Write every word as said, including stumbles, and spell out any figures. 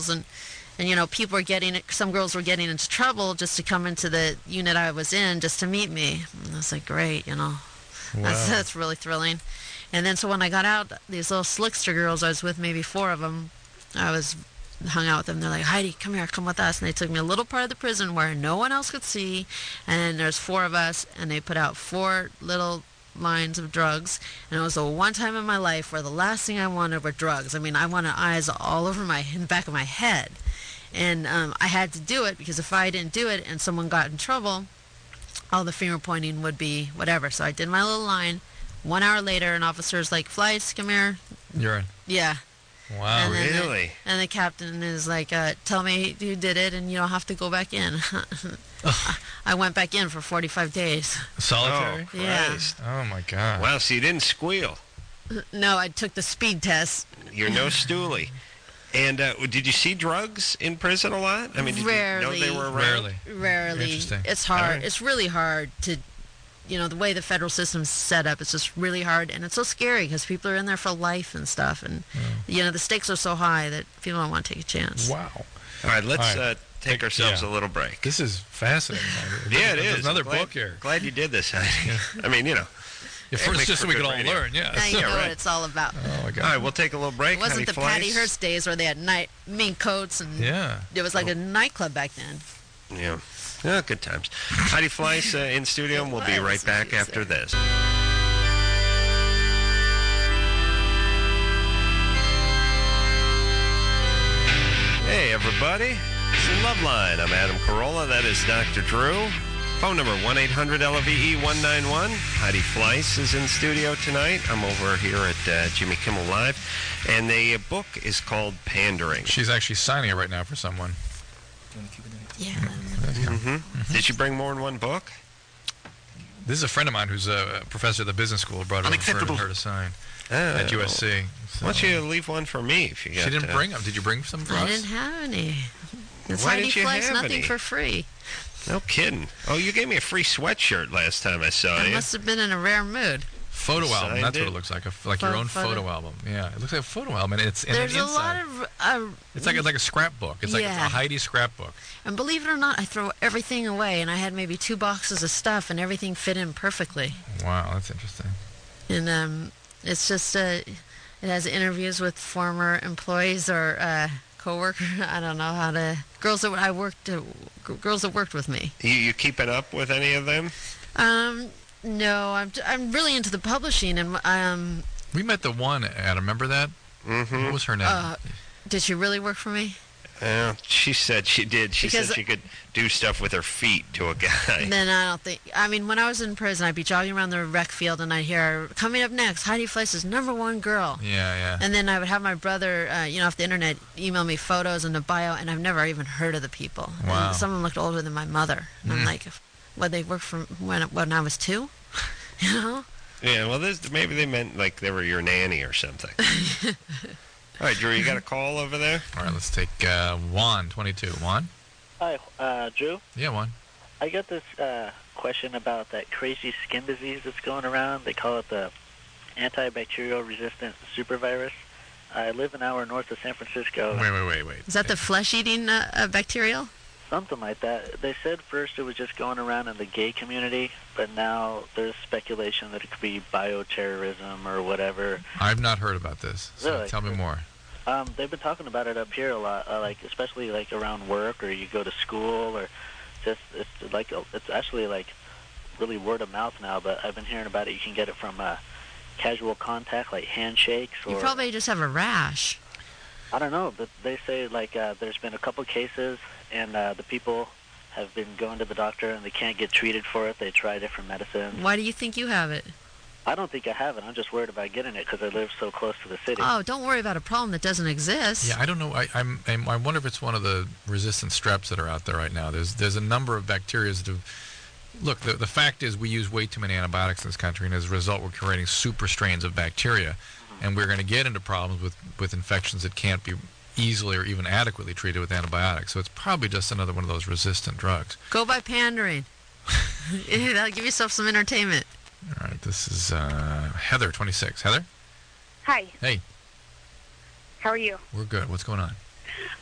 girls, and and you know, people were getting some girls were getting into trouble just to come into the unit I was in just to meet me. And I was like, great, you know, Wow. that's that's really thrilling. And then so when I got out, these little slickster girls, I was with maybe four of them. I was hung out with them. They're like, Heidi, come here, come with us. And they took me a little part of the prison where no one else could see. And then there's four of us, and they put out four little lines of drugs. And it was the one time in my life where the last thing I wanted were drugs. I mean, I wanted eyes all over my, in the back of my head. And um, I had to do it because if I didn't do it and someone got in trouble, all the finger pointing would be whatever. So I did my little line. One hour later, an officer's like, Fleiss, come here. You're in. Yeah. Wow. And then the- Really? and the captain is like, uh, tell me who did it, and you don't have to go back in. I went back in for forty-five days. Solitary? Oh, Yeah. Christ. Oh, my God. Wow, so you didn't squeal. No, I took the speed test. You're no stoolie. And uh, did you see drugs in prison a lot? I mean, did Rarely. you know they were around? Rarely. Rarely. Interesting. It's hard. Alright. It's really hard to, you know, the way the federal system's set up, it's just really hard. And it's so scary because people are in there for life and stuff. And, you know, the stakes are so high that people don't want to take a chance. Wow. All right, let's All right. Uh, take Take- ourselves yeah. a little break. This is fascinating. Yeah, it There's is. another Glad- book here. Glad you did this, Heidi. I mean, you know. Yeah, It first, makes just so for we good could all radio. learn, yeah. Now you know right. what it's all about. Oh, my God. All right, we'll take a little break. It wasn't Heidi the Patty Fleiss. Hearst days where they had night mink coats and Yeah. it was like a nightclub back then. Yeah. Yeah, good times. Heidi Fleiss uh, in studio, and we'll be It right was back amazing. after this. Hey, everybody. It's the Love Line. I'm Adam Carolla. That is Doctor Drew. Phone number one eight hundred L V E one nine one. Heidi Fleiss is in studio tonight. I'm over here at uh, Jimmy Kimmel Live. And the uh, book is called Pandering. She's actually signing it right now for someone. Yeah. Mm-hmm. Did you bring more than one book? This is a friend of mine who's a professor at the business school. Brought it over for Unacceptable. her to sign Oh. at U S C. So. Why don't you leave one for me if you got She didn't uh, bring them. Did you bring some for I us? didn't have any. It's Why Heidi didn't you Fleiss, have nothing any? for free. No kidding. Oh, you gave me a free sweatshirt last time I saw I you. must have been in a rare mood. Photo album. Signed That's it? what it looks like. A, like your Pho- own photo. photo album. Yeah, it looks like a photo album, and it's and There's an a inside. lot of, uh, It's like it's like a scrapbook. It's like Yeah. a Heidi scrapbook. and believe it or not, I throw everything away, and I had maybe two boxes of stuff, and everything fit in perfectly. Wow, that's interesting. And um, it's just uh, it has interviews with former employees or uh, coworkers. I don't know how to girls that I worked uh, g- girls that worked with me. You you keeping up with any of them? Um, no, I'm I'm really into the publishing, and um, We met the one, Adam. Remember that? Mm-hmm. What was her name? uh, did she really work for me? Well, she said she did. She Because- said she could do stuff with her feet to a guy. Then I don't think. I mean, when I was in prison, I'd be jogging around the rec field, and I'd hear coming up next, Heidi Fleiss is number one girl. yeah, yeah. And then I would have my brother, uh, you know, off the internet, email me photos and a bio, and I've never even heard of the people. Wow. And some of them looked older than my mother. And I'm Mm. like, what, they worked from when when I was two? You know? Yeah, well, this, maybe they meant like they were your nanny or something. All right, Drew, you got a call over there? All right, let's take uh, Juan, twenty-two. Juan? Hi, uh, Drew. Yeah, Juan. I got this uh, question about that crazy skin disease that's going around. They call it the antibacterial resistant supervirus. I live an hour north of San Francisco. Wait, wait, wait, wait. Is that the flesh-eating uh, uh, bacterial? Something like that. They said first it was just going around in the gay community, but now there's speculation that it could be bioterrorism or whatever. I've not heard about this. So Really? tell me more. Um, they've been talking about it up here a lot, uh, like especially like around work or you go to school or just it's like a, it's actually like really word of mouth now. But I've been hearing about it. You can get it from uh, casual contact, like handshakes, or You probably just have a rash. I don't know. But they say like uh, there's been a couple cases, and uh, the people have been going to the doctor and they can't get treated for it. They try different medicines. Why do you think you have it? I don't think I have it. I'm just worried about getting it because I live so close to the city. Oh, don't worry about a problem that doesn't exist. Yeah, I don't know. I, I'm, I'm, I wonder if it's one of the resistant streps that are out there right now. There's there's a number of bacteria that have... Look, the, the fact is we use way too many antibiotics in this country, and as a result, we're creating super strains of bacteria. And we're going to get into problems with, with infections that can't be easily or even adequately treated with antibiotics. So it's probably just another one of those resistant drugs. Go by pandering. That'll give yourself some entertainment. All right, this is uh, Heather, twenty-six. Heather? Hi, Hey, how are you? we're good. What's going on?